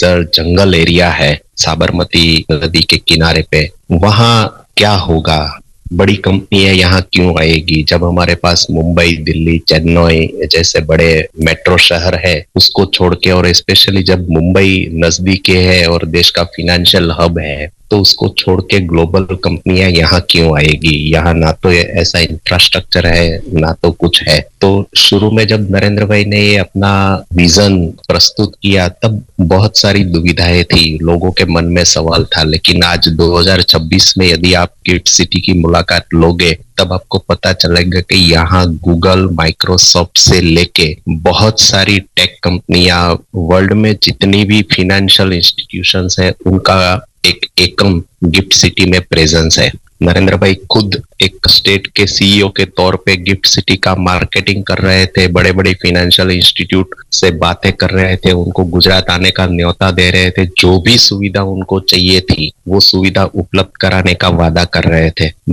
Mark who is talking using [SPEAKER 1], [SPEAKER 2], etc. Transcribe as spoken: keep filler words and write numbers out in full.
[SPEAKER 1] Dessert जंगल area है साबरमती नदी के किनारे पे, वहाँ क्या होगा? बड़ी कंपनियां यहाँ क्यों आएगी जब हमारे पास मुंबई, दिल्ली, चेन्नई जैसे बड़े मेट्रो शहर है उसको छोड़ के, और स्पेशली जब मुंबई नजदीक है और देश का फाइनेंशियल हब है, तो उसको छोड़ के ग्लोबल कंपनियां यहाँ क्यों आएगी? यहाँ ना तो ये ऐसा इंफ्रास्ट्रक्चर है ना तो कुछ है। तो शुरू में जब नरेंद्र भाई ने ये अपना विजन प्रस्तुत किया तब बहुत सारी दुविधाएं थी, लोगों के मन में सवाल था। लेकिन आज दो हज़ार छब्बीस में यदि आप गिफ्ट सिटी की मुलाकात लोगे तब आपको पता चलेगा कि यहाँ गूगल, माइक्रोसॉफ्ट से लेके बहुत सारी टेक कंपनियां, वर्ल्ड में जितनी भी फाइनेंशियल इंस्टीट्यूशंस है उनका एक एकम गिफ्ट सिटी में प्रेजेंस है। नरेंद्र भाई खुद एक स्टेट के सीईओ के तौर पे गिफ्ट सिटी का मार्केटिंग कर रहे थे, बड़े बड़े फाइनेंशियल इंस्टीट्यूट से बातें कर रहे थे, उनको गुजरात आने का न्योता दे रहे थे, जो भी सुविधा उनको चाहिए थी वो सुविधा उपलब्ध कराने का वादा कर रहे थे।